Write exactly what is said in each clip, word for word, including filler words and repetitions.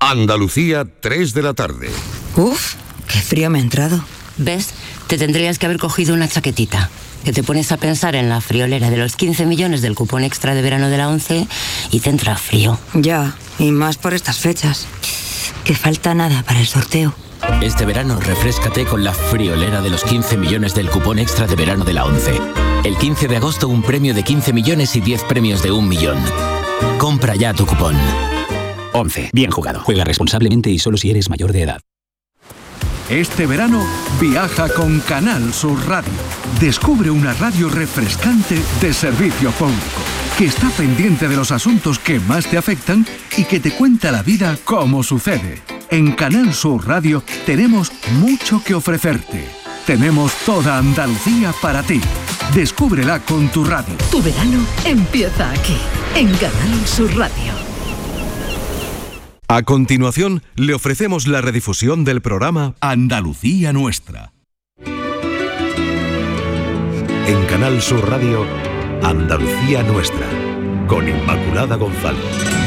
Andalucía, tres de la tarde. Uf, qué frío me ha entrado. ¿Ves? Te tendrías que haber cogido una chaquetita. Que te pones a pensar en la friolera de los quince millones del cupón extra de verano de la ONCE y te entra frío. Ya, y más por estas fechas. Que falta nada para el sorteo. Este verano refréscate con la friolera de los quince millones del cupón extra de verano de la ONCE. El quince de agosto un premio de quince millones y diez premios de un millón. Compra ya tu cupón. ONCE. Bien jugado. Juega responsablemente y solo si eres mayor de edad. Este verano viaja con Canal Sur Radio. Descubre una radio refrescante de servicio público, que está pendiente de los asuntos que más te afectan y que te cuenta la vida como sucede. En Canal Sur Radio tenemos mucho que ofrecerte. Tenemos toda Andalucía para ti. Descúbrela con tu radio. Tu verano empieza aquí, en Canal Sur Radio. A continuación, le ofrecemos la redifusión del programa Andalucía Nuestra. En Canal Sur Radio, Andalucía Nuestra, con Inmaculada González.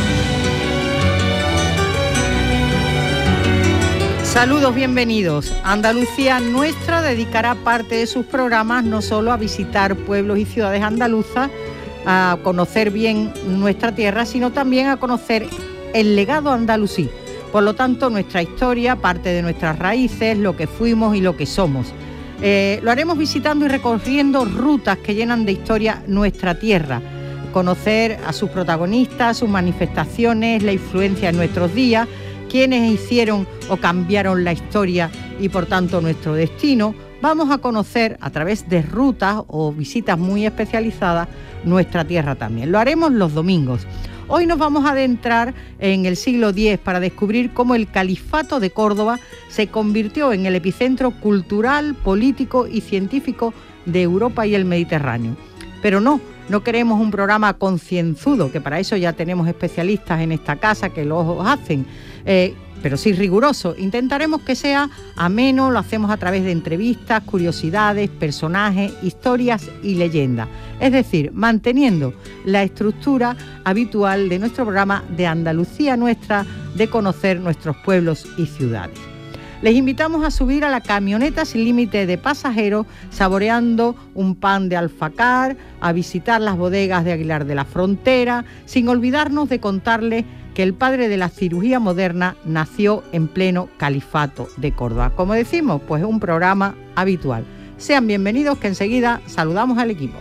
Saludos, bienvenidos. Andalucía Nuestra dedicará parte de sus programas no solo a visitar pueblos y ciudades andaluzas, a conocer bien nuestra tierra, sino también a conocer el legado andalusí. Por lo tanto, nuestra historia, parte de nuestras raíces, lo que fuimos y lo que somos. Eh, lo haremos visitando y recorriendo rutas que llenan de historia nuestra tierra. Conocer a sus protagonistas, sus manifestaciones, la influencia en nuestros días, quienes hicieron o cambiaron la historia y por tanto nuestro destino. Vamos a conocer a través de rutas o visitas muy especializadas nuestra tierra también. Lo haremos los domingos. Hoy nos vamos a adentrar en el siglo diez para descubrir cómo el Califato de Córdoba se convirtió en el epicentro cultural, político y científico de Europa y el Mediterráneo. Pero no, no queremos un programa concienzudo, que para eso ya tenemos especialistas en esta casa que lo hacen, eh, pero sí riguroso. Intentaremos que sea ameno, lo hacemos a través de entrevistas, curiosidades, personajes, historias y leyendas. Es decir, manteniendo la estructura habitual de nuestro programa de Andalucía Nuestra, de conocer nuestros pueblos y ciudades. Les invitamos a subir a la camioneta sin límite de pasajeros, saboreando un pan de alfacár, a visitar las bodegas de Aguilar de la Frontera, sin olvidarnos de contarles que el padre de la cirugía moderna nació en pleno Califato de Córdoba. Como decimos, pues es un programa habitual. Sean bienvenidos, que enseguida saludamos al equipo.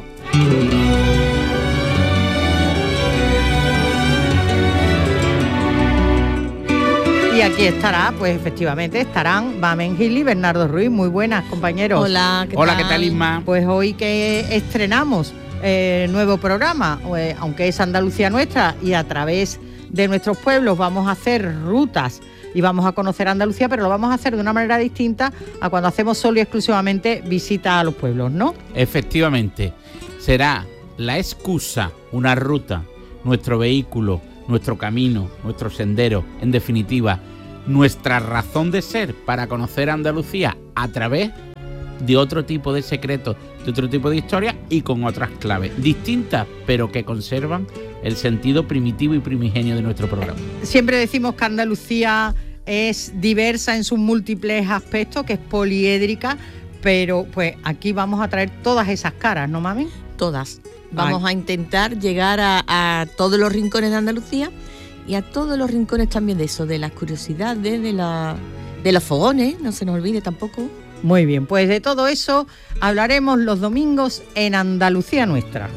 Y aquí estará, pues efectivamente estarán Mamen Gil y Bernardo Ruiz. Muy buenas, compañeros. Hola, ¿qué tal? Hola, ¿qué tal, Isma? Pues hoy que estrenamos eh, nuevo programa, eh, aunque es Andalucía Nuestra, y a través de nuestros pueblos vamos a hacer rutas y vamos a conocer Andalucía, pero lo vamos a hacer de una manera distinta a cuando hacemos solo y exclusivamente visita a los pueblos, ¿no? Efectivamente, será la excusa, una ruta, nuestro vehículo, nuestro camino, nuestro sendero, en definitiva, nuestra razón de ser para conocer Andalucía a través de otro tipo de secretos, de otro tipo de historias y con otras claves distintas, pero que conservan el sentido primitivo y primigenio de nuestro programa. Siempre decimos que Andalucía es diversa en sus múltiples aspectos, que es poliédrica, pero pues aquí vamos a traer todas esas caras, ¿no, Mami? Todas. Vamos Ay. a intentar llegar a, a todos los rincones de Andalucía y a todos los rincones también de eso, de las curiosidades, de, la, de los fogones, no se nos olvide tampoco. Muy bien, pues de todo eso hablaremos los domingos en Andalucía Nuestra.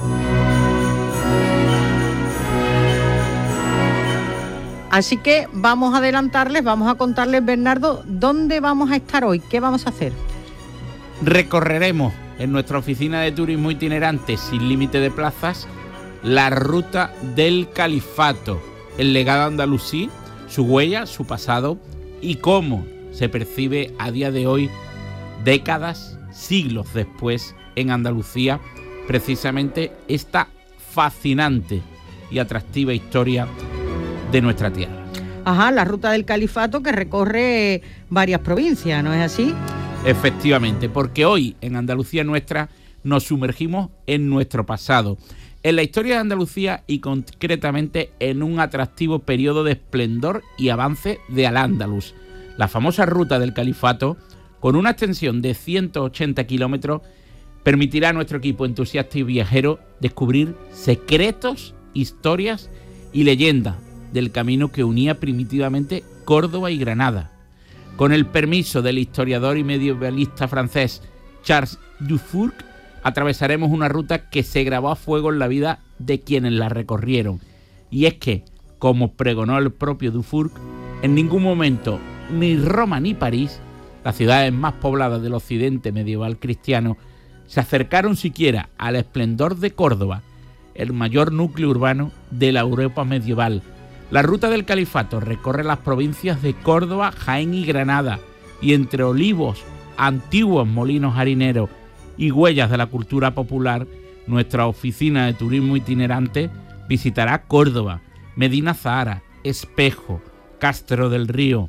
Así que vamos a adelantarles, vamos a contarles, Bernardo, dónde vamos a estar hoy, qué vamos a hacer. Recorreremos en nuestra oficina de turismo itinerante sin límite de plazas la ruta del Califato, el legado andalusí, su huella, su pasado y cómo se percibe a día de hoy, décadas, siglos después, en Andalucía, precisamente esta fascinante y atractiva historia de nuestra tierra. Ajá, la ruta del Califato que recorre varias provincias, ¿no es así? Efectivamente, porque hoy en Andalucía Nuestra nos sumergimos en nuestro pasado, en la historia de Andalucía y concretamente en un atractivo periodo de esplendor y avance de Al-Ándalus, la famosa ruta del Califato, con una extensión de ciento ochenta kilómetros, permitirá a nuestro equipo entusiasta y viajero descubrir secretos, historias y leyendas del camino que unía primitivamente Córdoba y Granada. Con el permiso del historiador y medievalista francés Charles Dufourc, atravesaremos una ruta que se grabó a fuego en la vida de quienes la recorrieron. Y es que, como pregonó el propio Dufourc, en ningún momento ni Roma ni París, las ciudades más pobladas del occidente medieval cristiano, se acercaron siquiera al esplendor de Córdoba, el mayor núcleo urbano de la Europa medieval. La ruta del Califato recorre las provincias de Córdoba, Jaén y Granada, y entre olivos, antiguos molinos harineros y huellas de la cultura popular, nuestra oficina de turismo itinerante visitará Córdoba, Medina Zahara, Espejo, Castro del Río,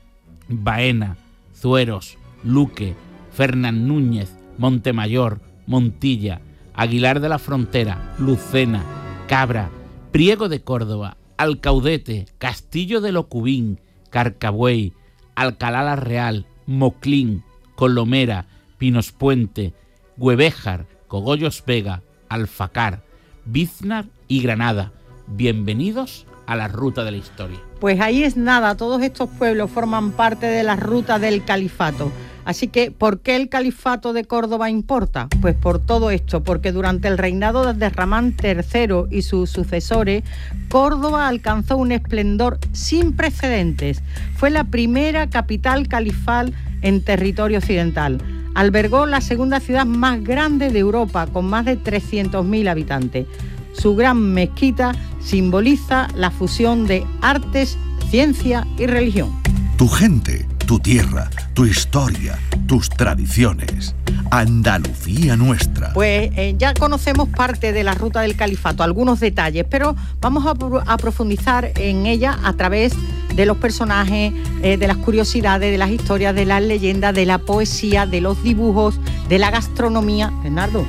Baena, Zueros, Luque, Fernán Núñez, Montemayor, Montilla, Aguilar de la Frontera, Lucena, Cabra, Priego de Córdoba, Alcaudete, Castillo de Locubín, Carcabuey, Alcalá la Real, Moclín, Colomera, Pinos Puente, Güevéjar, Cogollos Vega, Alfacar, Biznar y Granada. Bienvenidos a la Ruta de la Historia. Pues ahí es nada, todos estos pueblos forman parte de la Ruta del Califato. Así que, ¿por qué el Califato de Córdoba importa? Pues por todo esto, porque durante el reinado de Ramán tercero y sus sucesores, Córdoba alcanzó un esplendor sin precedentes. Fue la primera capital califal en territorio occidental. Albergó la segunda ciudad más grande de Europa, con más de trescientos mil habitantes. Su gran mezquita simboliza la fusión de artes, ciencia y religión. Tu gente, tu tierra, tu historia, tus tradiciones. Andalucía nuestra. Pues eh, ya conocemos parte de la Ruta del Califato, algunos detalles, pero vamos a, a profundizar en ella a través de los personajes, eh, de las curiosidades, de las historias, de las leyendas, de la poesía, de los dibujos, de la gastronomía. Bernardo.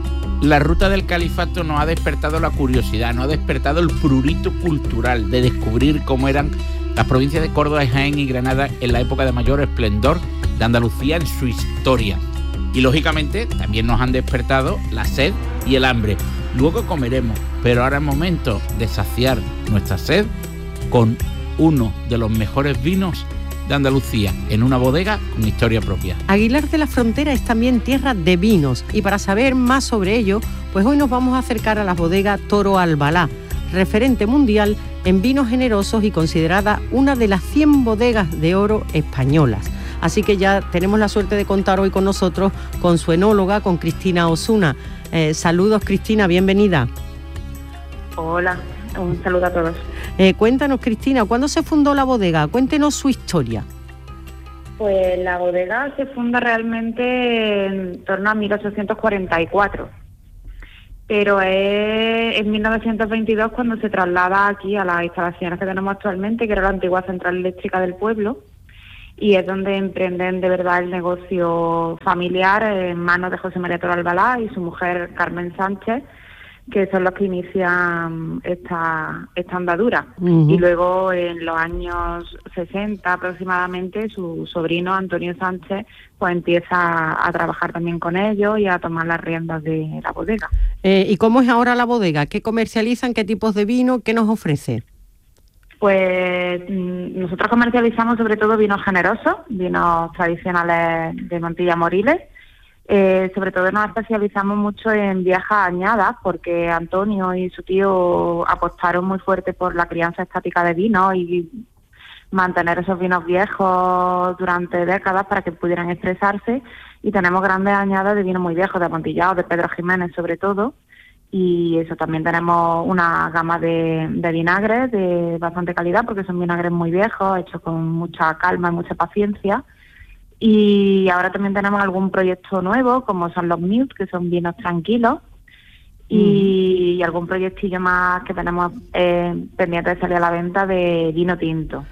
La Ruta del Califato nos ha despertado la curiosidad, nos ha despertado el prurito cultural de descubrir cómo eran las provincias de Córdoba, Jaén y Granada en la época de mayor esplendor de Andalucía en su historia. Y lógicamente también nos han despertado la sed y el hambre. Luego comeremos, pero ahora es momento de saciar nuestra sed con uno de los mejores vinos de Andalucía, en una bodega con historia propia. Aguilar de la Frontera es también tierra de vinos, y para saber más sobre ello, pues hoy nos vamos a acercar a la bodega Toro Albalá, referente mundial en vinos generosos y considerada una de las cien bodegas de oro españolas. Así que ya tenemos la suerte de contar hoy con nosotros con su enóloga, con Cristina Osuna. Eh, saludos, Cristina, bienvenida. Hola, un saludo a todos. Eh, cuéntanos, Cristina, ¿cuándo se fundó la bodega? Cuéntenos su historia. Pues la bodega se funda realmente en torno a mil ochocientos cuarenta y cuatro, pero es en mil novecientos veintidós cuando se traslada aquí a las instalaciones que tenemos actualmente, que era la antigua central eléctrica del pueblo, y es donde emprenden de verdad el negocio familiar en manos de José María Toro Albalá y su mujer Carmen Sánchez, que son los que inician esta, esta andadura. Uh-huh. Y luego en los años sesenta aproximadamente su sobrino Antonio Sánchez pues empieza a, a trabajar también con ellos y a tomar las riendas de la bodega. Eh, ¿Y cómo es ahora la bodega? ¿Qué comercializan? ¿Qué tipos de vino? ¿Qué nos ofrece? Pues nosotros comercializamos sobre todo vinos generosos, vinos tradicionales de Montilla Moriles. Eh, sobre todo nos especializamos mucho en viejas añadas, porque Antonio y su tío apostaron muy fuerte por la crianza estática de vinos y mantener esos vinos viejos durante décadas para que pudieran expresarse, y tenemos grandes añadas de vinos muy viejos, de Amontillado, de Pedro Jiménez sobre todo, y eso también tenemos una gama de, de vinagres de bastante calidad, porque son vinagres muy viejos, hechos con mucha calma y mucha paciencia. Y ahora también tenemos algún proyecto nuevo, como son los Mute, que son vinos tranquilos, y, mm. y algún proyectillo más que tenemos eh, pendiente de salir a la venta de vino tinto.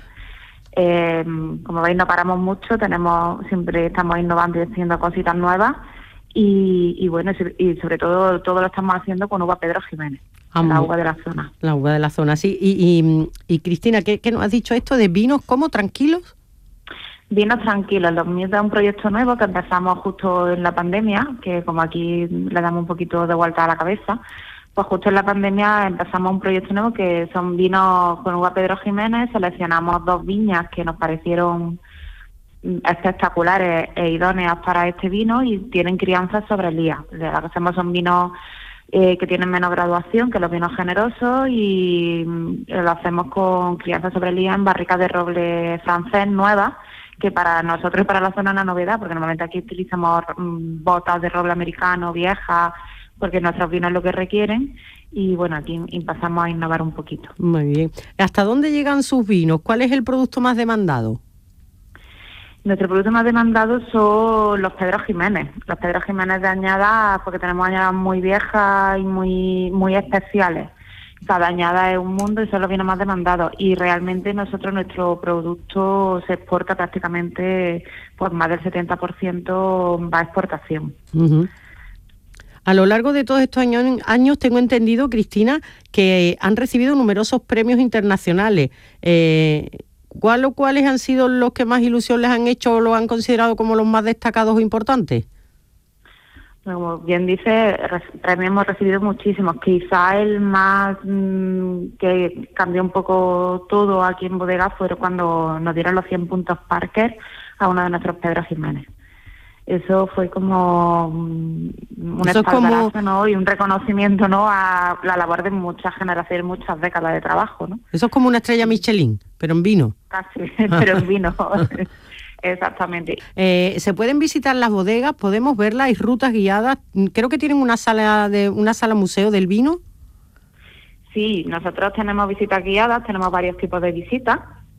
Eh, como veis, no paramos mucho, tenemos siempre estamos innovando y haciendo cositas nuevas, y, y bueno, y sobre todo todo lo estamos haciendo con uva Pedro Jiménez, ah, la uva de la zona. La uva de la zona, sí. Y, y, y Cristina, ¿qué, ¿qué nos has dicho esto de vinos? ¿Cómo? ¿Tranquilos? Vinos tranquilos. Los míos de un proyecto nuevo que empezamos justo en la pandemia, que como aquí le damos un poquito de vuelta a la cabeza, pues justo en la pandemia empezamos un proyecto nuevo que son vinos con uva Pedro Jiménez. Seleccionamos dos viñas que nos parecieron espectaculares e idóneas para este vino y tienen crianza sobre lía. Lo que hacemos son vinos eh, que tienen menos graduación que los vinos generosos y lo hacemos con crianza sobre lía en barricas de roble francés nuevas, que para nosotros y para la zona es una novedad, porque normalmente aquí utilizamos mm, botas de roble americano viejas, porque nuestros vinos es lo que requieren, y bueno, aquí pasamos a innovar un poquito. Muy bien. ¿Hasta dónde llegan sus vinos? ¿Cuál es el producto más demandado? Nuestro producto más demandado son los Pedro Jiménez. Los Pedro Jiménez de añada, porque tenemos añadas muy viejas y muy muy especiales. Cada añada es un mundo y son los vinos más demandados. Y realmente nosotros, nuestro producto se exporta prácticamente, pues más del setenta por ciento va a exportación. Uh-huh. A lo largo de todos estos años, años tengo entendido, Cristina, que han recibido numerosos premios internacionales. Eh, ¿Cuál o cuáles han sido los que más ilusión les han hecho o lo han considerado como los más destacados o importantes? Como bien dice, premios hemos recibido muchísimos. Quizá el más mmm, que cambió un poco todo aquí en bodega fue cuando nos dieron los cien puntos Parker a uno de nuestros Pedro Jiménez. Eso fue como un espaldarazo, como... ¿no? Y un reconocimiento, ¿no?, a la labor de muchas generaciones, muchas décadas de trabajo, ¿no? Eso es como una estrella Michelin, pero en vino. Casi, pero en vino. Exactamente. Eh, se pueden visitar las bodegas, podemos verlas, hay rutas guiadas. Creo que tienen una sala de una sala museo del vino. Sí, nosotros tenemos visitas guiadas, tenemos varios tipos de visitas.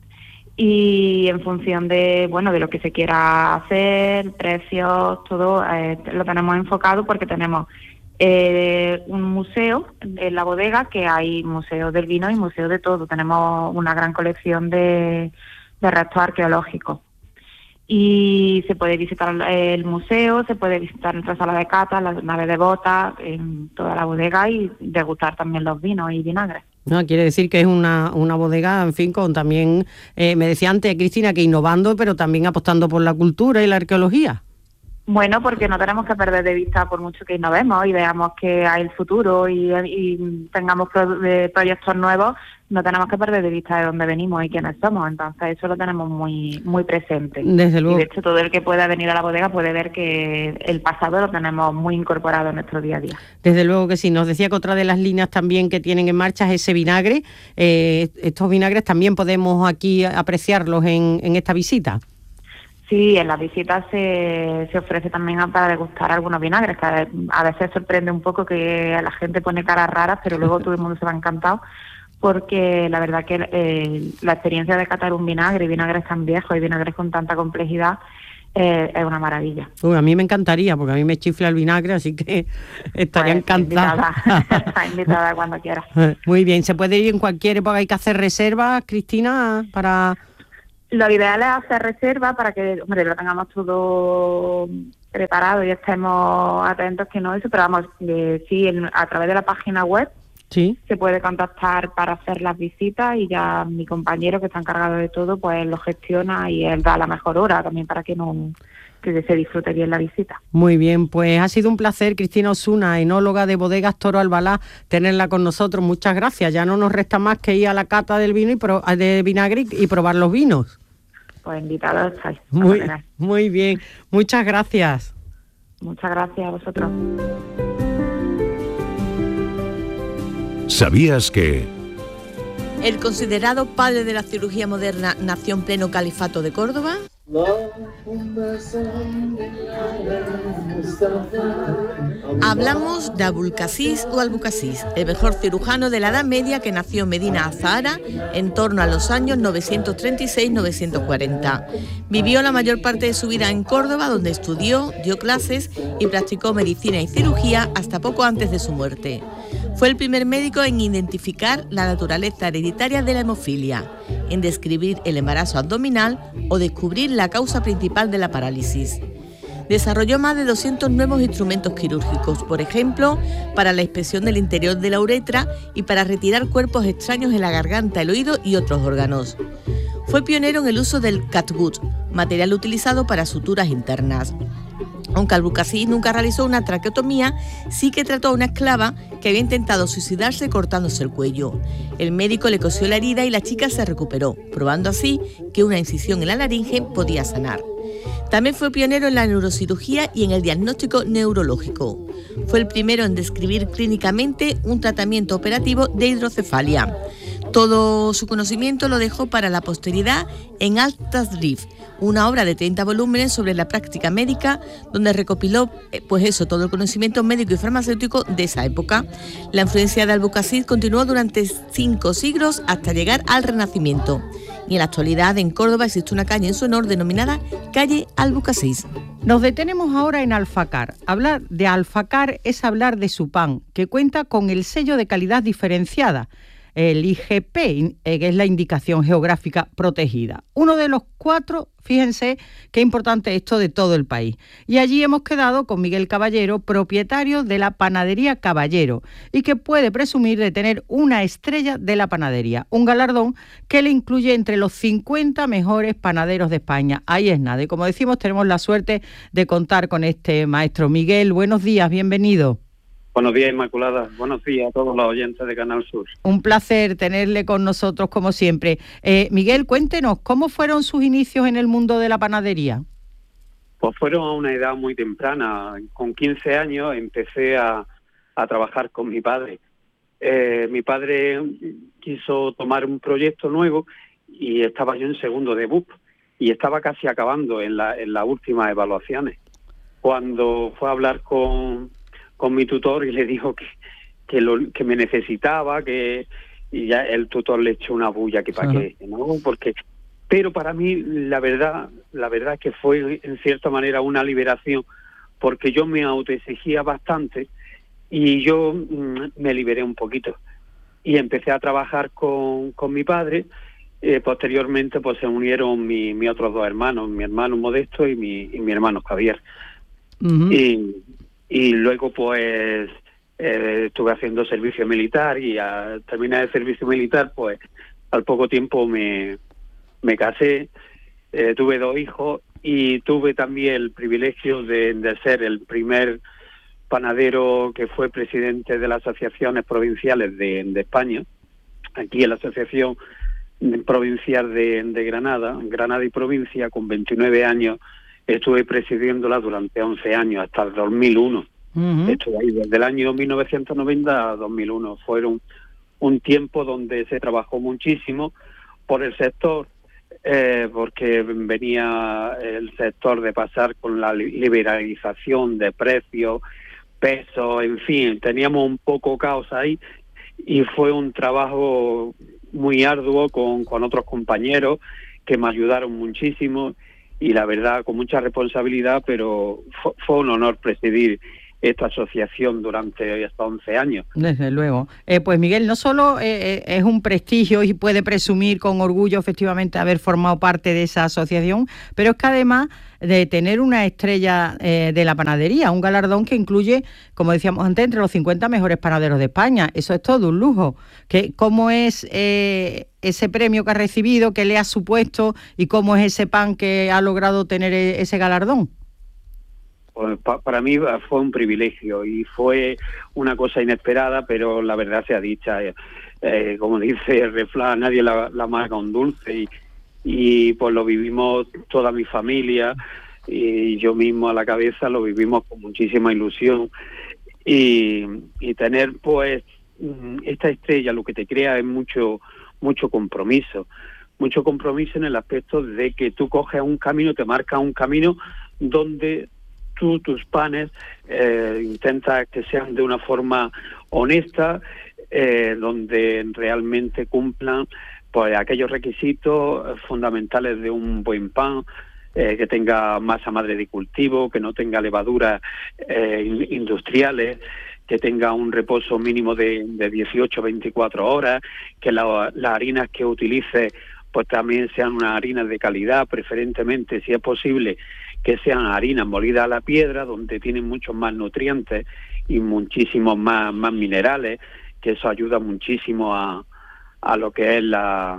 Y en función de bueno de lo que se quiera hacer, precios, todo eh, lo tenemos enfocado, porque tenemos eh, un museo en la bodega, que hay museo del vino y museo de todo. Tenemos una gran colección de, de restos arqueológicos y se puede visitar el museo, se puede visitar nuestra sala de cata, la nave de botas, en toda la bodega, y degustar también los vinos y vinagres. No, quiere decir que es una, una bodega, en fin, con también, eh, me decía antes Cristina, que innovando, pero también apostando por la cultura y la arqueología. Bueno, porque no tenemos que perder de vista, por mucho que innovemos y veamos que hay el futuro y, y tengamos pro, de proyectos nuevos, no tenemos que perder de vista de dónde venimos y quiénes somos. Entonces eso lo tenemos muy muy presente. Desde luego. Y de hecho todo el que pueda venir a la bodega puede ver que el pasado lo tenemos muy incorporado en nuestro día a día. Desde luego que sí. Nos decía que otra de las líneas también que tienen en marcha es ese vinagre. Eh, estos vinagres también podemos aquí apreciarlos en, en esta visita. Sí, en las visitas se, se ofrece también para degustar algunos vinagres, que a, a veces sorprende un poco que la gente pone caras raras, pero luego todo el mundo se va encantado, porque la verdad que eh, la experiencia de catar un vinagre, y vinagres tan viejos y vinagres con tanta complejidad, eh, es una maravilla. Uy, a mí me encantaría, porque a mí me chifla el vinagre, así que estaría pues, encantada. Invitada. Está invitada cuando quiera. Muy bien, ¿se puede ir en cualquier época? ¿Hay que hacer reservas, Cristina, para...? Lo ideal es hacer reserva para que, hombre, lo tengamos todo preparado y estemos atentos, que no eso, pero vamos, eh, sí, en, a través de la página web sí se puede contactar para hacer las visitas, y ya mi compañero, que está encargado de todo, pues lo gestiona y él da la mejor hora también para que no que se disfrute bien la visita. Muy bien, pues ha sido un placer, Cristina Osuna, enóloga de Bodegas Toro Albalá, tenerla con nosotros. Muchas gracias. Ya no nos resta más que ir a la cata del vino y pro, de vinagre y probar los vinos. Pues invitados estáis. Muy, muy bien, muchas gracias. Muchas gracias a vosotros. ¿Sabías que...? El considerado padre de la cirugía moderna nació en pleno califato de Córdoba. Hablamos de Abulcasis o Albucasis, el mejor cirujano de la Edad Media, que nació en Medina Azahara en torno a los años novecientos treinta y seis a novecientos cuarenta. Vivió la mayor parte de su vida en Córdoba, donde estudió, dio clases y practicó medicina y cirugía hasta poco antes de su muerte. Fue el primer médico en identificar la naturaleza hereditaria de la hemofilia, en describir el embarazo abdominal o descubrir la causa principal de la parálisis. Desarrolló más de doscientos nuevos instrumentos quirúrgicos, por ejemplo, para la inspección del interior de la uretra y para retirar cuerpos extraños en la garganta, el oído y otros órganos. Fue pionero en el uso del catgut, material utilizado para suturas internas. Aunque Albucací nunca realizó una traqueotomía, sí que trató a una esclava que había intentado suicidarse cortándose el cuello. El médico le cosió la herida y la chica se recuperó, probando así que una incisión en la laringe podía sanar. También fue pionero en la neurocirugía y en el diagnóstico neurológico. Fue el primero en describir clínicamente un tratamiento operativo de hidrocefalia. Todo su conocimiento lo dejó para la posteridad en Altasrif, una obra de treinta volúmenes sobre la práctica médica, donde recopiló, pues eso, todo el conocimiento médico y farmacéutico de esa época. La influencia de Albucací continuó durante cinco siglos hasta llegar al Renacimiento. Y en la actualidad en Córdoba existe una calle en su honor denominada Calle Albucací. Nos detenemos ahora en Alfacar. Hablar de Alfacar es hablar de su pan, que cuenta con el sello de calidad diferenciada, el I G P, que es la indicación geográfica protegida. Uno de los cuatro, fíjense qué importante esto de todo el país. Y allí hemos quedado con Miguel Caballero, propietario de la panadería Caballero, y que puede presumir de tener una estrella de la panadería, un galardón que le incluye entre los cincuenta mejores panaderos de España. Ahí es nada. Y como decimos, tenemos la suerte de contar con este maestro. Miguel, buenos días, bienvenido. Buenos días, Inmaculada. Buenos días a todos los oyentes de Canal Sur. Un placer tenerle con nosotros, como siempre. Eh, Miguel, cuéntenos, ¿cómo fueron sus inicios en el mundo de la panadería? Pues fueron a una edad muy temprana. Con quince años empecé a, a trabajar con mi padre. Eh, mi padre quiso tomar un proyecto nuevo y estaba yo en segundo de B U P y estaba casi acabando en, la, en las últimas evaluaciones. Cuando fue a hablar con... con mi tutor y le dijo que que, lo, que me necesitaba, que y ya el tutor le echó una bulla que para qué, ¿no? Porque, pero para mí la verdad, la verdad es que fue en cierta manera una liberación, porque yo me autoexigía bastante y yo mm, me liberé un poquito y empecé a trabajar con, con mi padre. Eh, posteriormente pues se unieron mi, mis otros dos hermanos, mi hermano Modesto y mi, y mi hermano Javier. Uh-huh. y Y luego, pues, eh, estuve haciendo servicio militar y al terminar el servicio militar, pues, al poco tiempo me, me casé, eh, tuve dos hijos y tuve también el privilegio de, de ser el primer panadero que fue presidente de las asociaciones provinciales de, de España, aquí en la Asociación Provincial de, de Granada, Granada y Provincia, con veintinueve años. Estuve presidiéndola durante once años, hasta el dos mil uno. Uh-huh. Estuve ahí desde el año mil novecientos noventa a dos mil uno. Fueron un tiempo donde se trabajó muchísimo por el sector, eh, porque venía el sector de pasar con la liberalización de precios, pesos, en fin, teníamos un poco caos ahí y fue un trabajo muy arduo con, con otros compañeros que me ayudaron muchísimo. Y la verdad, con mucha responsabilidad, pero fue, fue un honor presidir esta asociación durante hasta once años. Desde luego. Eh, pues Miguel, no solo eh, es un prestigio y puede presumir con orgullo efectivamente haber formado parte de esa asociación, pero es que además de tener una estrella eh, de la panadería, un galardón que incluye, como decíamos antes, entre los cincuenta mejores panaderos de España. Eso es todo un lujo. ¿Qué, ¿Cómo es eh, ese premio que ha recibido, qué le ha supuesto y cómo es ese pan que ha logrado tener ese galardón? Pues pa, para mí fue un privilegio y fue una cosa inesperada, pero la verdad sea dicha, eh, eh, como dice el refrán, nadie la, la amarga un dulce y, y pues lo vivimos toda mi familia y yo mismo a la cabeza, lo vivimos con muchísima ilusión y, y tener pues esta estrella lo que te crea es mucho, mucho compromiso, mucho compromiso en el aspecto de que tú coges un camino, te marcas un camino donde tú, tus panes, eh, intentas que sean de una forma honesta, eh, donde realmente cumplan pues aquellos requisitos fundamentales de un buen pan, eh, que tenga masa madre de cultivo, que no tenga levaduras eh, industriales, que tenga un reposo mínimo de, de dieciocho a veinticuatro horas, que la, las harinas que utilice pues también sean unas harinas de calidad, preferentemente, si es posible, que sean harinas molidas a la piedra, donde tienen muchos más nutrientes y muchísimos más, más minerales, que eso ayuda muchísimo a, a lo que es la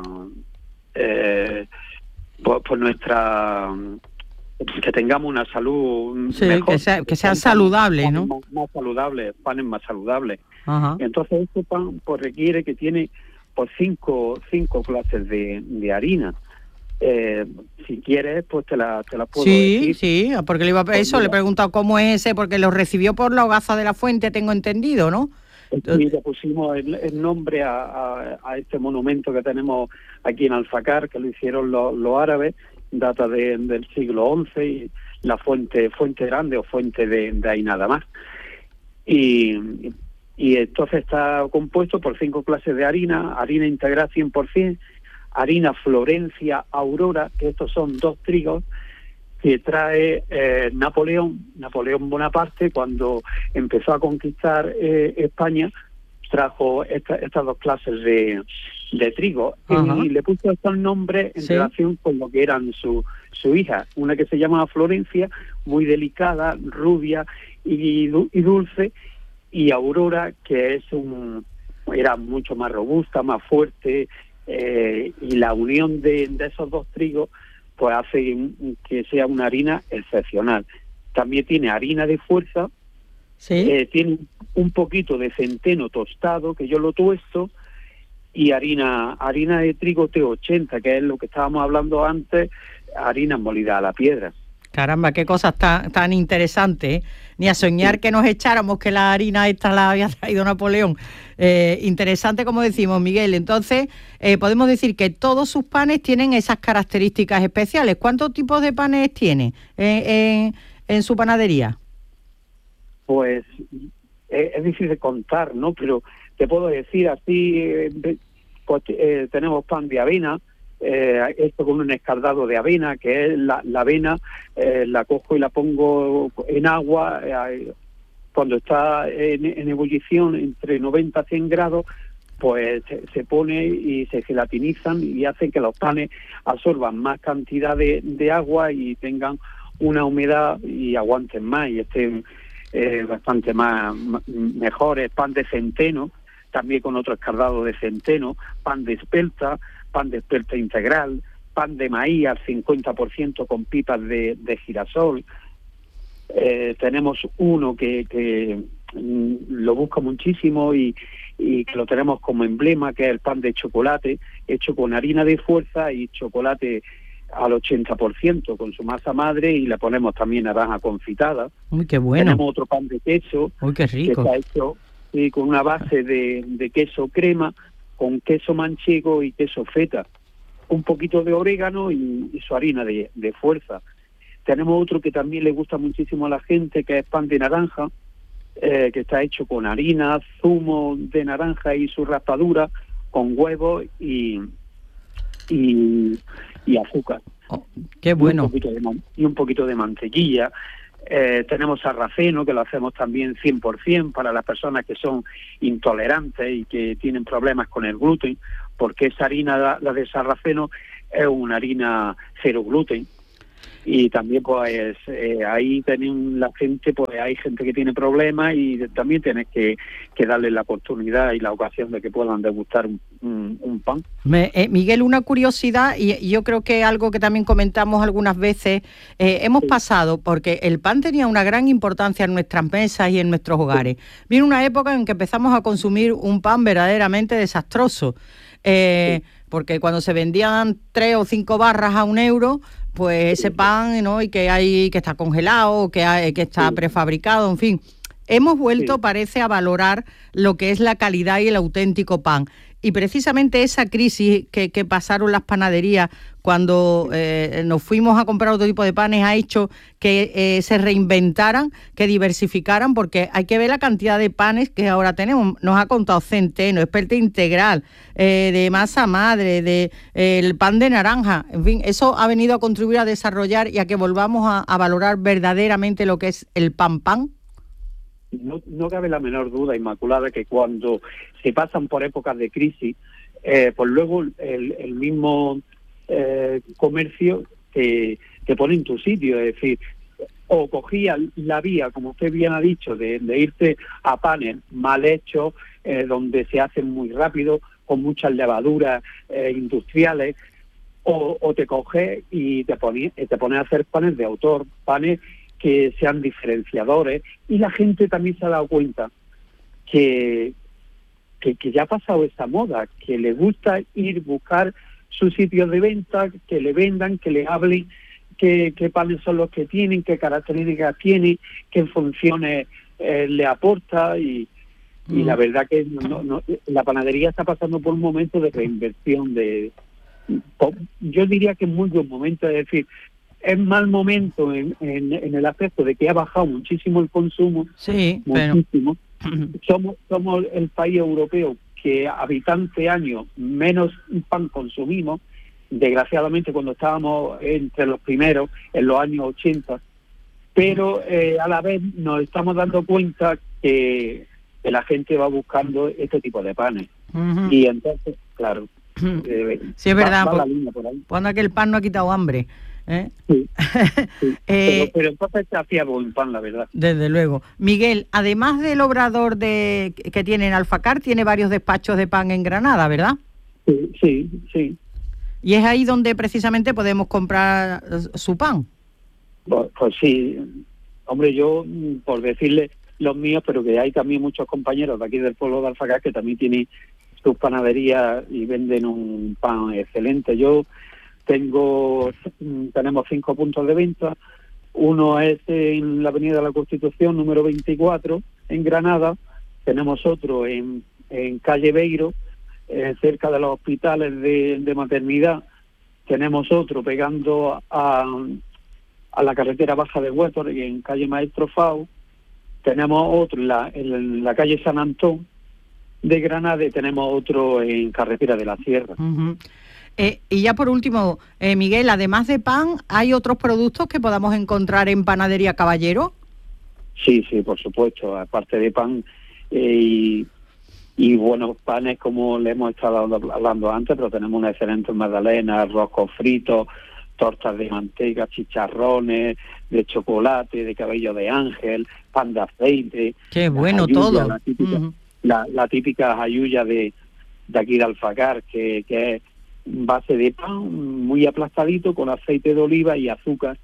eh, pues, pues nuestra que tengamos una salud sí, mejor, que, sea, que sean saludables, ¿no? Más, más saludables, panes más saludables. Ajá. Entonces este pan pues requiere que tiene pues cinco cinco clases de, de harina. Eh, si quieres, pues te la, te la puedo sí, decir. Sí, sí, porque le iba a, pues eso, mira, le he preguntado cómo es ese, porque lo recibió por la hogaza de la fuente, tengo entendido, ¿no? Y le pusimos el, el nombre a, a, a este monumento que tenemos aquí en Alfacar, que lo hicieron los, los árabes, data de, del siglo once, y la fuente fuente grande o fuente de, de ahí nada más. Y, y entonces está compuesto por cinco clases de harina, harina integral cien por ciento, harina Florencia Aurora, que estos son dos trigos que trae eh, Napoleón, Napoleón Bonaparte, cuando empezó a conquistar eh, España, trajo esta, estas dos clases de, de trigo. Ajá. Y le puso estos nombres en sí. relación con lo que eran su, su hija, una que se llamaba Florencia, muy delicada, rubia y, y dulce, y Aurora, que es un era mucho más robusta, más fuerte, eh, y la unión de, de esos dos trigos pues hace que sea una harina excepcional. También tiene harina de fuerza, ¿sí? eh, tiene un poquito de centeno tostado, que yo lo tuesto, y harina harina de trigo T ochenta, que es lo que estábamos hablando antes, harina molida a la piedra. Caramba, qué cosas tan, tan interesantes, ¿eh? Ni a soñar sí. que nos echáramos que la harina esta la había traído Napoleón. Eh, interesante, como decimos, Miguel. Entonces, eh, podemos decir que todos sus panes tienen esas características especiales. ¿Cuántos tipos de panes tiene eh, en, en su panadería? Pues eh, es difícil de contar, ¿no? Pero te puedo decir así, eh, pues, eh, tenemos pan de avena, Eh, esto con un escaldado de avena, que es la, la avena, eh, la cojo y la pongo en agua, eh, cuando está en, en ebullición entre noventa a cien grados, pues se, se pone y se gelatinizan y hacen que los panes absorban más cantidad de, de agua y tengan una humedad y aguanten más y estén eh, bastante más mejores. Pan de centeno, también con otro escaldado de centeno, pan de espelta, pan de espelta integral, pan de maíz al cincuenta por ciento con pipas de, de girasol. Eh, tenemos uno que, que mm, lo busca muchísimo y, y que lo tenemos como emblema, que es el pan de chocolate, hecho con harina de fuerza y chocolate al ochenta por ciento con su masa madre, y le ponemos también naranja confitada. Uy, qué bueno. Tenemos otro pan de queso. Uy, qué rico. Que está hecho sí, con una base de, de queso crema, con queso manchego y queso feta, un poquito de orégano y, y su harina de, de fuerza. Tenemos otro que también le gusta muchísimo a la gente, que es pan de naranja, eh, que está hecho con harina, zumo de naranja y su raspadura, con huevos y, y, y azúcar. Oh, qué bueno. Y un poquito de, y un poquito de mantequilla. Eh, tenemos sarraceno, que lo hacemos también cien por ciento para las personas que son intolerantes y que tienen problemas con el gluten, porque esa harina, la, la de sarraceno, es una harina cero gluten. Y también pues eh, ahí tienen la gente, pues hay gente que tiene problemas y también tienes que, que darle la oportunidad y la ocasión de que puedan degustar un, un, un pan. Me, eh, Miguel, una curiosidad, y, y yo creo que algo que también comentamos algunas veces, eh, hemos sí. pasado, porque el pan tenía una gran importancia en nuestras mesas y en nuestros hogares. Sí. Vino una época en que empezamos a consumir un pan verdaderamente desastroso, eh, sí. porque cuando se vendían tres o cinco barras a un euro, pues ese pan, ¿no? Y que hay que está congelado, que hay, que está sí. prefabricado, en fin. Hemos vuelto, sí. parece, a valorar lo que es la calidad y el auténtico pan. Y precisamente esa crisis que, que pasaron las panaderías cuando eh, nos fuimos a comprar otro tipo de panes ha hecho que eh, se reinventaran, que diversificaran, porque hay que ver la cantidad de panes que ahora tenemos. Nos ha contado centeno, espelta integral, eh, de masa madre, de eh, el pan de naranja. En fin, eso ha venido a contribuir a desarrollar y a que volvamos a, a valorar verdaderamente lo que es el pan pan. No, no cabe la menor duda, Inmaculada, que cuando se pasan por épocas de crisis, eh, pues luego el, el mismo eh, comercios que te ponen tu sitio, es decir, o cogías la vía, como usted bien ha dicho, de, de irte a panes mal hechos, eh, donde se hacen muy rápido, con muchas levaduras eh, industriales, o, o te coges y te pones, te pones a hacer panes de autor, panes que sean diferenciadores, y la gente también se ha dado cuenta que, que, que ya ha pasado esa moda, que le gusta ir buscar sus sitios de venta, que le vendan, que le hablen qué, qué panes son los que tienen, qué características tienen, qué funciones eh, le aporta, y, y mm. la verdad que no, no, la panadería está pasando por un momento de reinversión, de yo diría que es muy buen momento, es decir, es mal momento en, en, en el aspecto de que ha bajado muchísimo el consumo, sí, muchísimo. Pero... somos somos el país europeo que habitante año menos pan consumimos, desgraciadamente cuando estábamos entre los primeros en los años ochenta, pero eh, a la vez nos estamos dando cuenta que, que la gente va buscando este tipo de panes, uh-huh. y entonces, claro, eh, sí, es verdad, va, va pues, la línea por ahí. Cuando que el pan no ha quitado hambre. ¿Eh? Sí, sí. eh, pero, pero entonces se hacía buen pan, la verdad. Desde luego. Miguel, además del obrador de que tiene en Alfacar, tiene varios despachos de pan en Granada, ¿verdad? Sí, sí, sí. Y es ahí donde precisamente podemos comprar su pan. Pues, pues sí, hombre, yo, por decirle los míos, pero que hay también muchos compañeros de aquí del pueblo de Alfacar que también tienen sus panaderías y venden un pan excelente. Yo Tengo, tenemos cinco puntos de venta. Uno es en la Avenida de la Constitución, número veinticuatro, en Granada. Tenemos otro en, en calle Beiro, eh, cerca de los hospitales de, de maternidad. Tenemos otro pegando a, a la carretera baja de Huétor, y en calle Maestro Fau. Tenemos otro en la, en la calle San Antón de Granada, y tenemos otro en carretera de la Sierra. Uh-huh. Eh, y ya por último, eh, Miguel, además de pan, ¿hay otros productos que podamos encontrar en Panadería Caballero? Sí, sí, por supuesto, aparte de pan eh, y, y buenos panes, como le hemos estado hablando antes, pero tenemos una excelente magdalena, roscos fritos, tortas de manteca, chicharrones, de chocolate, de cabello de ángel, pan de aceite. ¡Qué bueno jayuya, todo! La típica, uh-huh. la, la típica jayuya de, de aquí de Alfacar, que, que es base de pan muy aplastadito con aceite de oliva y azúcar,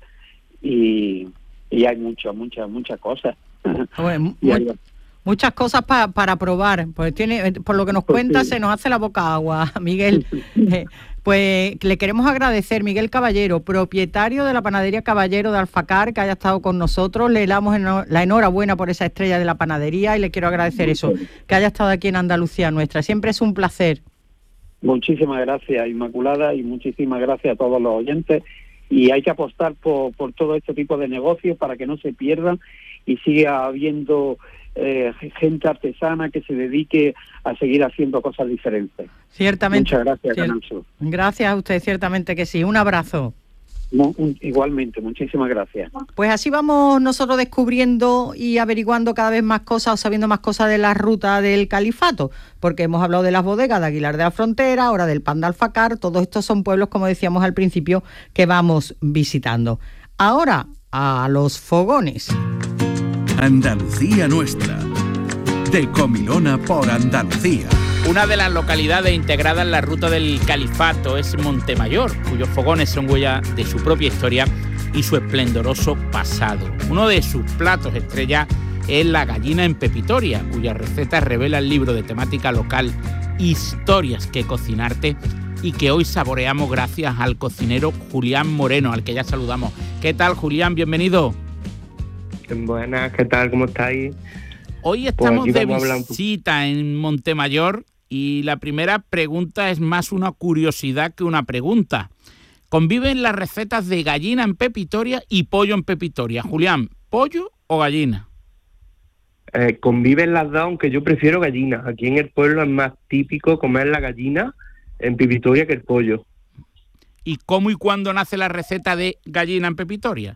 y, y hay muchas, muchas, muchas cosas. Bueno, mu- muchas cosas pa, para probar, pues tiene, por lo que nos cuenta, se nos hace la boca agua, Miguel. Eh, pues le queremos agradecer, Miguel Caballero, propietario de la Panadería Caballero de Alfacar, que haya estado con nosotros. Le damos eno- la enhorabuena por esa estrella de la panadería, y le quiero agradecer eso, que haya estado aquí en Andalucía Nuestra. Siempre es un placer. Muchísimas gracias, Inmaculada, y muchísimas gracias a todos los oyentes, y hay que apostar por, por todo este tipo de negocios para que no se pierdan y siga habiendo eh, gente artesana que se dedique a seguir haciendo cosas diferentes. Ciertamente. Muchas gracias, Cier- Canal Sur. Gracias a usted, ciertamente que sí. Un abrazo. No, un, igualmente, muchísimas gracias. Pues así vamos nosotros descubriendo y averiguando cada vez más cosas, o sabiendo más cosas de la ruta del Califato, porque hemos hablado de las bodegas de Aguilar de la Frontera, ahora del pan de Alfacar. Todos estos son pueblos, como decíamos al principio, que vamos visitando. Ahora, a los fogones. Andalucía Nuestra, de Comilona por Andalucía. Una de las localidades integradas en la ruta del Califato es Montemayor, cuyos fogones son huella de su propia historia y su esplendoroso pasado. Uno de sus platos estrella es la gallina en pepitoria, cuya receta revela el libro de temática local Historias que cocinarte, y que hoy saboreamos gracias al cocinero Julián Moreno, al que ya saludamos. ¿Qué tal, Julián? Bienvenido. Buenas, ¿qué tal? ¿Cómo estáis? Hoy estamos pues de visita en Montemayor, y la primera pregunta es más una curiosidad que una pregunta. Conviven las recetas de gallina en pepitoria y pollo en pepitoria. Julián, ¿pollo o gallina? Eh, conviven las dos, aunque yo prefiero gallina. Aquí en el pueblo es más típico comer la gallina en pepitoria que el pollo. ¿Y cómo y cuándo nace la receta de gallina en pepitoria?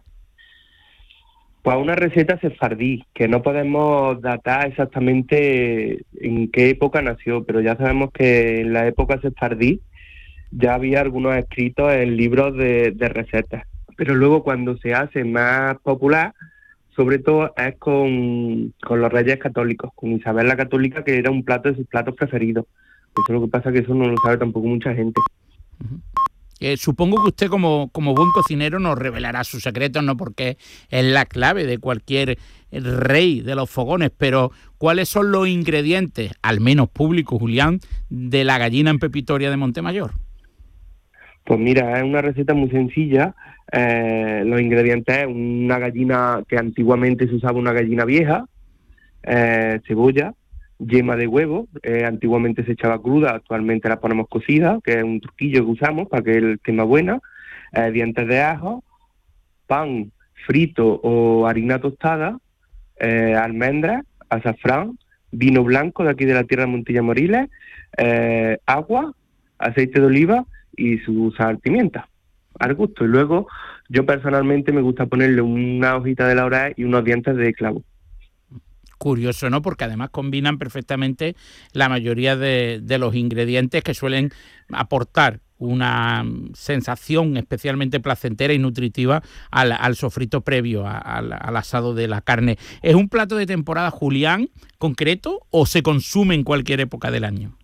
Pues una receta sefardí, que no podemos datar exactamente en qué época nació, pero ya sabemos que en la época sefardí ya había algunos escritos en libros de, de recetas. Pero luego cuando se hace más popular, sobre todo es con, con los Reyes Católicos, con Isabel la Católica, que era un plato de sus platos preferidos. Eso es lo que pasa, que eso no lo sabe tampoco mucha gente. Uh-huh. Eh, supongo que usted como, como buen cocinero nos revelará sus secretos, no, porque es la clave de cualquier rey de los fogones, pero ¿cuáles son los ingredientes, al menos públicos, Julián, de la gallina en pepitoria de Montemayor? Pues mira, es una receta muy sencilla. Eh, los ingredientes es una gallina que antiguamente se usaba, una gallina vieja, eh, cebolla, yema de huevo, eh, antiguamente se echaba cruda, actualmente la ponemos cocida, que es un truquillo que usamos para que el tema buena, eh, dientes de ajo, pan frito o harina tostada, eh, almendras, azafrán, vino blanco de aquí de la tierra de Montilla Moriles, eh, agua, aceite de oliva y su sal, pimienta, al gusto. Y luego yo personalmente me gusta ponerle una hojita de laurel y unos dientes de clavo. Curioso, ¿no? Porque además combinan perfectamente la mayoría de, de los ingredientes que suelen aportar una sensación especialmente placentera y nutritiva al, al sofrito previo, a, al, al asado de la carne. ¿Es un plato de temporada, Julián, concreto, o se consume en cualquier época del año?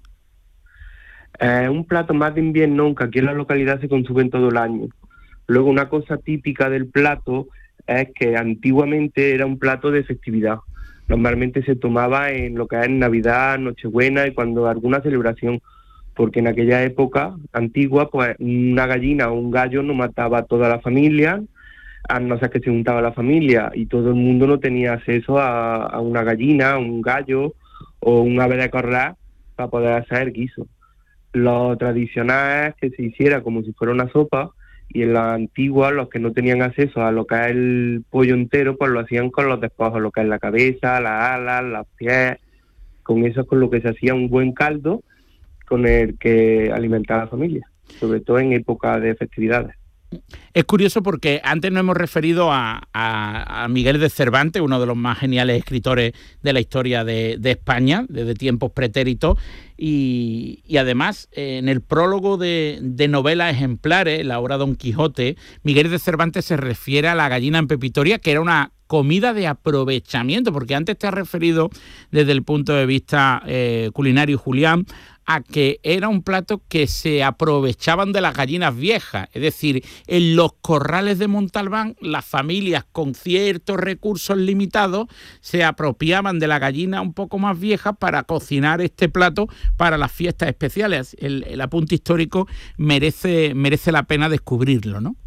Es eh, un plato más de invierno, aunque aquí en la localidad se consume todo el año. Luego, una cosa típica del plato es que antiguamente era un plato de festividad. Normalmente se tomaba en lo que es Navidad, Nochebuena y cuando alguna celebración, porque en aquella época antigua, pues una gallina o un gallo no mataba a toda la familia, a no ser que se juntaba la familia, y todo el mundo no tenía acceso a, a una gallina, un gallo o un ave de corral para poder hacer guiso. Lo tradicional es que se hiciera como si fuera una sopa, y en la antigua los que no tenían acceso a lo que es el pollo entero, pues lo hacían con los despojos, lo que es la cabeza, las alas, los pies. Con eso es con lo que se hacía un buen caldo con el que alimentaba a la familia, sobre todo en época de festividades. Es curioso porque antes nos hemos referido a, a, a Miguel de Cervantes, uno de los más geniales escritores de la historia de, de España, desde tiempos pretéritos, y, y además en el prólogo de, de Novelas Ejemplares, la obra Don Quijote, Miguel de Cervantes se refiere a la gallina en pepitoria, que era una comida de aprovechamiento, porque antes te has referido desde el punto de vista eh, culinario, Julián, a que era un plato que se aprovechaban de las gallinas viejas, es decir, en los corrales de Montalbán las familias con ciertos recursos limitados se apropiaban de la gallina un poco más vieja para cocinar este plato para las fiestas especiales. El, el apunte histórico merece, merece la pena descubrirlo, ¿no?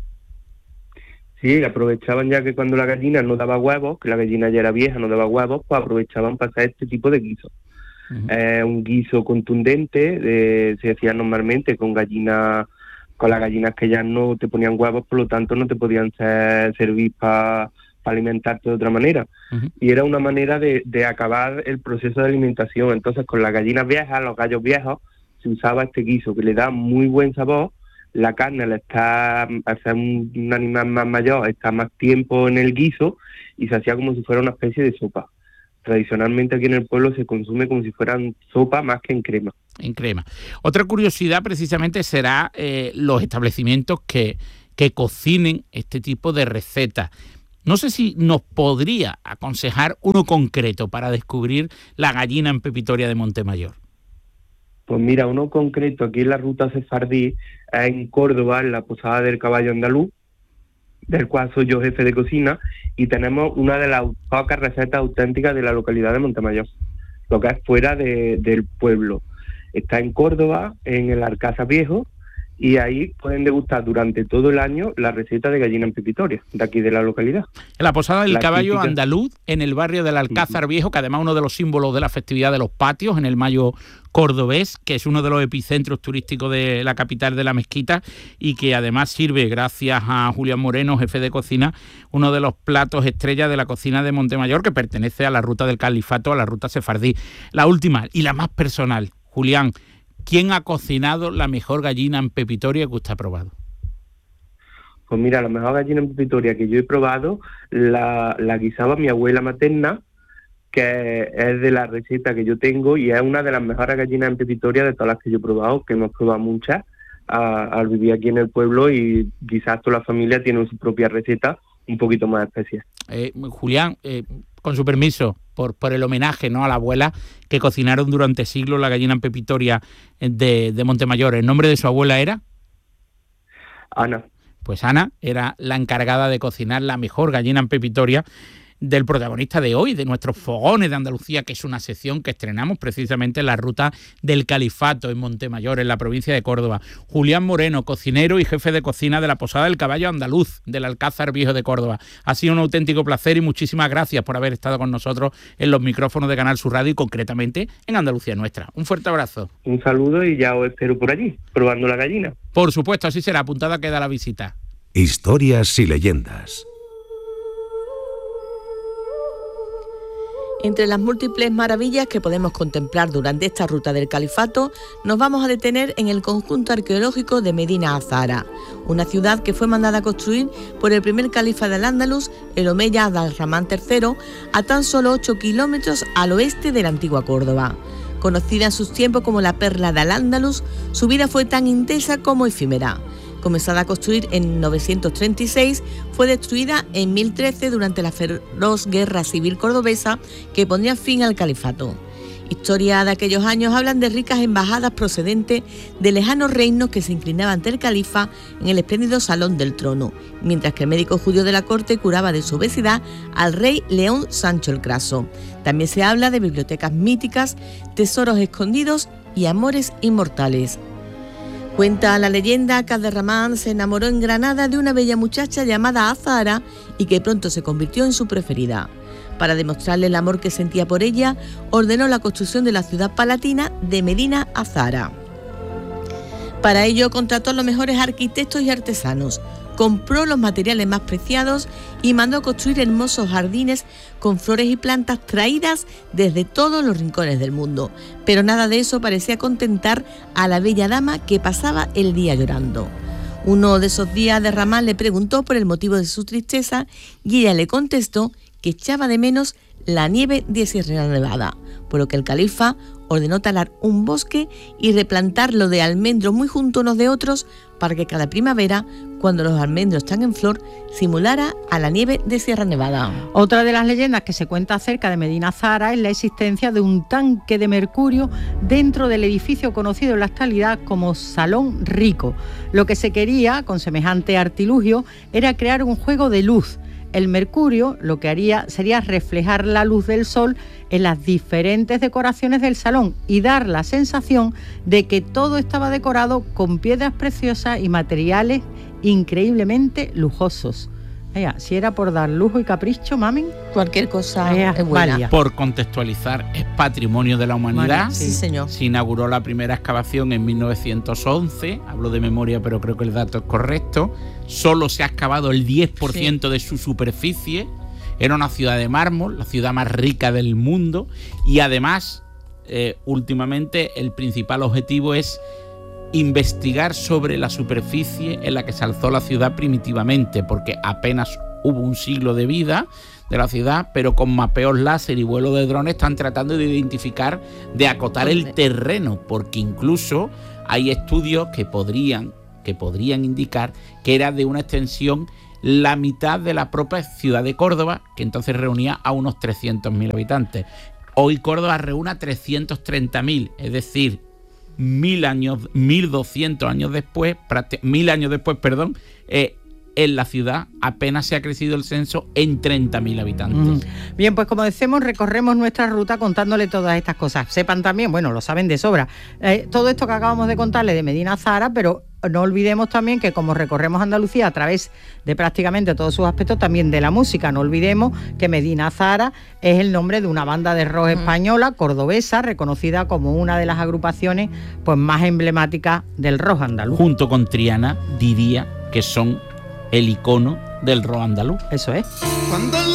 Sí, aprovechaban ya que cuando la gallina no daba huevos, que la gallina ya era vieja, no daba huevos, pues aprovechaban para hacer este tipo de guisos. Uh-huh. Eh, un guiso contundente, eh, se hacía normalmente con gallinas, con las gallinas que ya no te ponían huevos, por lo tanto no te podían ser, servir para pa alimentarte de otra manera. Uh-huh. Y era una manera de, de acabar el proceso de alimentación. Entonces con las gallinas viejas, los gallos viejos, se usaba este guiso que le da muy buen sabor. La carne, al estar, al ser un, un animal más mayor, está más tiempo en el guiso y se hacía como si fuera una especie de sopa. Tradicionalmente aquí en el pueblo se consume como si fueran sopa más que en crema. En crema. Otra curiosidad precisamente será eh, los establecimientos que, que cocinen este tipo de recetas. No sé si nos podría aconsejar uno concreto para descubrir la gallina en pepitoria de Montemayor. Pues mira, uno concreto aquí en la ruta sefardí, en Córdoba, en la Posada del Caballo Andaluz, del cual soy yo jefe de cocina, y tenemos una de las pocas recetas auténticas de la localidad de Montemayor, lo que es fuera de, del pueblo. Está en Córdoba, en el Alcázar Viejo, y ahí pueden degustar durante todo el año la receta de gallina en pepitoria, de aquí de la localidad. En la Posada del la Caballo típica... Andaluz, en el barrio del Alcázar uh-huh. Viejo, que además es uno de los símbolos de la festividad de los patios, en el mayo cordobés, que es uno de los epicentros turísticos de la capital de la mezquita y que además sirve, gracias a Julián Moreno, jefe de cocina, uno de los platos estrella de la cocina de Montemayor, que pertenece a la ruta del Califato, a la ruta sefardí. La última y la más personal, Julián, ¿quién ha cocinado la mejor gallina en pepitoria que usted ha probado? Pues mira, la mejor gallina en pepitoria que yo he probado la, la guisaba mi abuela materna, que es de la receta que yo tengo y es una de las mejores gallinas en pepitoria de todas las que yo he probado, que hemos probado muchas, a, al vivir aquí en el pueblo, y quizás toda la familia tiene su propia receta un poquito más especial. Eh, Julián, eh, con su permiso, por, por el homenaje, ¿no?, a la abuela, que cocinaron durante siglos la gallina en pepitoria de, de Montemayor. ¿El nombre de su abuela era? Ana. Pues Ana era la encargada de cocinar la mejor gallina en pepitoria del protagonista de hoy, de nuestros fogones de Andalucía, que es una sección que estrenamos precisamente en la ruta del Califato en Montemayor, en la provincia de Córdoba. Julián Moreno, cocinero y jefe de cocina de la Posada del Caballo Andaluz, del Alcázar Viejo de Córdoba. Ha sido un auténtico placer y muchísimas gracias por haber estado con nosotros en los micrófonos de Canal Sur Radio y concretamente en Andalucía Nuestra. Un fuerte abrazo. Un saludo y ya os espero por allí, probando la gallina. Por supuesto, así será. Apuntada queda la visita. Historias y leyendas. Entre las múltiples maravillas que podemos contemplar durante esta ruta del Califato, nos vamos a detener en el conjunto arqueológico de Medina Azahara, una ciudad que fue mandada a construir por el primer califa del Andalus, el omeya Abd-al-Rahman tercero, a tan solo ocho kilómetros al oeste de la antigua Córdoba. Conocida en sus tiempos como la perla del Andalus, su vida fue tan intensa como efímera. Comenzada a construir en novecientos treinta y seis, fue destruida en mil trece durante la feroz guerra civil cordobesa que ponía fin al califato. Historias de aquellos años hablan de ricas embajadas procedentes de lejanos reinos que se inclinaban ante el califa en el espléndido Salón del Trono, mientras que el médico judío de la corte curaba de su obesidad al rey León Sancho el Craso. También se habla de bibliotecas míticas, tesoros escondidos y amores inmortales. Cuenta la leyenda que Abd-al-Rahman se enamoró en Granada de una bella muchacha llamada Azahara y que pronto se convirtió en su preferida. Para demostrarle el amor que sentía por ella, ordenó la construcción de la ciudad palatina de Medina Azahara. Para ello contrató a los mejores arquitectos y artesanos, compró los materiales más preciados y mandó construir hermosos jardines con flores y plantas traídas desde todos los rincones del mundo. Pero nada de eso parecía contentar a la bella dama, que pasaba el día llorando. Uno de esos días Abd-al-Rahman le preguntó por el motivo de su tristeza y ella le contestó que echaba de menos la nieve de Sierra Nevada, por lo que el califa ordenó talar un bosque y replantarlo de almendros muy juntos unos de otros para que cada primavera, cuando los almendros están en flor, simulara a la nieve de Sierra Nevada. Otra de las leyendas que se cuenta acerca de Medina Azahara es la existencia de un tanque de mercurio dentro del edificio conocido en la actualidad como Salón Rico. Lo que se quería, con semejante artilugio, era crear un juego de luz. El mercurio lo que haría sería reflejar la luz del sol en las diferentes decoraciones del salón y dar la sensación de que todo estaba decorado con piedras preciosas y materiales increíblemente lujosos. Vaya, si era por dar lujo y capricho, mamen, cualquier cosa Vaya, es buena. valía. Por contextualizar, es patrimonio de la humanidad. Vale, sí, señor. Se inauguró la primera excavación en mil novecientos once, hablo de memoria, pero creo que el dato es correcto. Solo se ha excavado el diez por ciento sí. de su superficie. Era una ciudad de mármol, la ciudad más rica del mundo, y además, eh, últimamente, el principal objetivo es investigar sobre la superficie en la que se alzó la ciudad primitivamente, porque apenas hubo un siglo de vida de la ciudad, pero con mapeos láser y vuelo de drones están tratando de identificar, de acotar el terreno, porque incluso hay estudios que podrían, que podrían indicar que era de una extensión la mitad de la propia ciudad de Córdoba, que entonces reunía a unos trescientos mil habitantes. Hoy Córdoba reúne a trescientos treinta mil, es decir, mil años, mil doscientos años después, mil años después, perdón, eh, en la ciudad apenas se ha crecido el censo en treinta mil habitantes. Mm. Bien, pues como decimos, recorremos nuestra ruta contándole todas estas cosas. Sepan también, bueno, lo saben de sobra, eh, todo esto que acabamos de contarle de Medina Azahara, pero no olvidemos también que como recorremos Andalucía a través de prácticamente todos sus aspectos, también de la música. No olvidemos que Medina Azahara es el nombre de una banda de rock española, cordobesa, reconocida como una de las agrupaciones pues más emblemáticas del rock andaluz. Junto con Triana, diría que son el icono del rock andaluz. Eso es. Cuando